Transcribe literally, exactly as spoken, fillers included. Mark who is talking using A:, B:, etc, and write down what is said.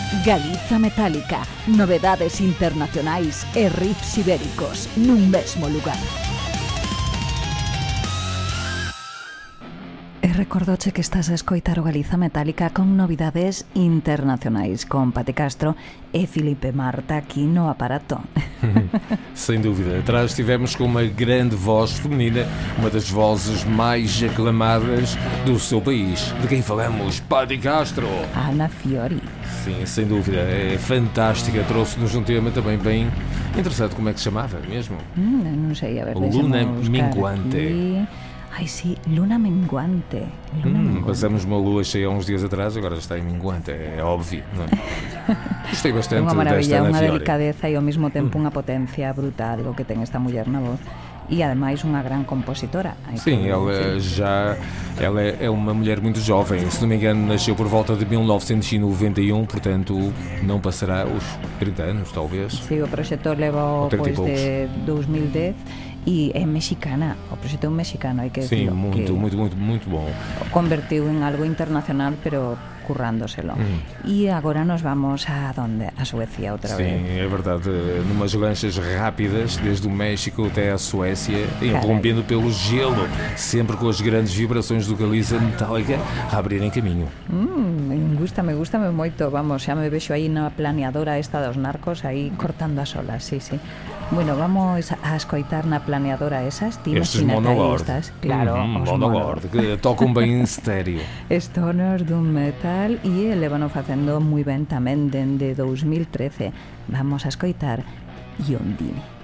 A: Galiza Metálica, novedades internacionais e riffs ibéricos nun mesmo lugar. E recordoche que estás a escoitar o Galiza Metálica con novidades internacionais con Pati Castro e Filipe Marta aquí no aparato.
B: Sem dúvida, atrás estivemos com uma grande voz feminina, uma das vozes mais aclamadas do seu país. De quem falamos? Pati Castro.
A: Ana Fiori.
B: Sim, sem dúvida, é fantástica. Trouxe-nos um tema também bem interessante. Como é que se chamava mesmo?
A: Hum, não sei, a ver,
B: Luna Minguante.
A: Aqui. Ai, sim, Luna Minguante. Luna
B: hum,
A: Minguante.
B: Passamos uma lua cheia há uns dias atrás, agora está em minguante, é óbvio, não é? Gostei bastante
A: Unha maravilla,
B: desta Ana
A: unha
B: Fiori.
A: delicadeza e ao mesmo tempo unha potencia brutal o que ten esta muller na voz. E ademais unha gran compositora. Ai,
B: Sim, ela já ela é uma mulher muito jovem, se não me engano nasceu por volta de mil novecentos e noventa e um, portanto não passará os trinta anos talvez.
A: Sí, o proxecto leva pois, de dois mil e dez e é mexicana, o proxecto é un mexicano, hai que
B: Sim,
A: decirlo,
B: muito,
A: que
B: muito, muito, muito bom.
A: Convertiu en algo internacional, pero currándoselo. Mm. E agora nos vamos a donde? A Suecia outra
B: Sim,
A: vez.
B: Sim, é verdade, numas lanchas rápidas, desde o México até a Suécia, irrompendo pelo gelo, sempre com as grandes vibrações do Galiza Metálica a abrirem caminho.
A: Mm, me gusta, me gusta me moito, vamos, xa me vexo aí na planeadora esta dos narcos, aí cortando as olas, sí, sí. Bueno, vamos a escoitar na planeadora esas, ti
B: estes Monolord,
A: claro,
B: mm-hmm, Monolord, que tocam bem em estéreo.
A: Estonos dun metal e elevano facendo moi ben tamén dende dous mil trece. Vamos a escoitar Yondini.